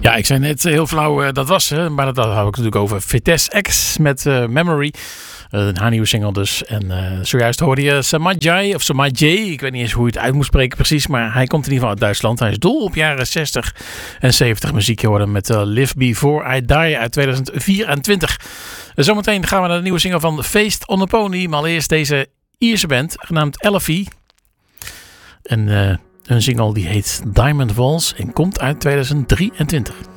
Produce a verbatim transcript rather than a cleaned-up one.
Ja, ik zei net heel flauw, uh, dat was ze. Maar dat, dat hou ik natuurlijk over Vitesse X met uh, Memory. Uh, haar nieuwe single dus. En uh, zojuist hoorde je Samajai of Samajai. Ik weet niet eens hoe je het uit moet spreken precies. Maar hij komt in ieder geval uit Duitsland. Hij is dol op jaren zestig en zeventig muziek. Je hoorde met uh, Live Before I Die uit tweeduizend vierentwintig. Uh, zometeen gaan we naar de nieuwe single van Feest on the Pony. Maar allereerst deze Ierse band genaamd Elfie. En uh, een single die heet Diamond Walls en komt uit tweeduizend drieëntwintig.